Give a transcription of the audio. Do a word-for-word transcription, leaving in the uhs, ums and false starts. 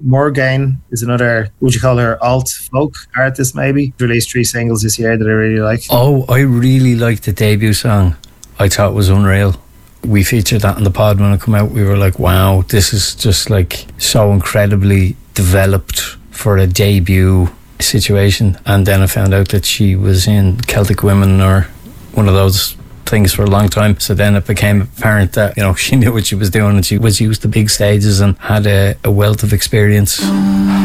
Morgaine is another, would you call her alt folk artist maybe? Released three singles this year that I really like. Oh, I really liked the debut song. I thought it was unreal. We featured that in the pod when it came out. We were like, wow, this is just like so incredibly developed for a debut situation. And then I found out that she was in Celtic Women or one of those things for a long time. So then it became apparent that, you know, she knew what she was doing and she was used to big stages and had a, a wealth of experience.